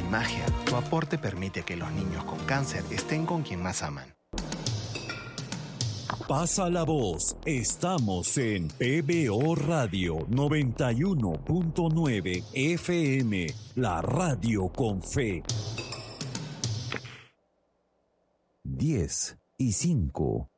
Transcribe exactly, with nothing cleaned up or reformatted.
sin magia, tu aporte permite que los niños con cáncer estén con quien más aman. Pasa la voz. Estamos en P B O Radio noventa y uno punto nueve F M, la radio con fe. Diez y cinco.